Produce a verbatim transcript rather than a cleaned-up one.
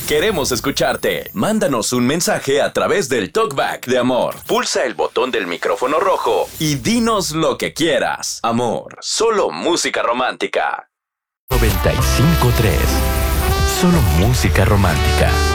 Queremos escucharte. Mándanos un mensaje a través del Talkback de Amor. Pulsa el botón del micrófono rojo y dinos lo que quieras. Amor, solo música romántica. noventa y cinco punto tres. Solo música romántica.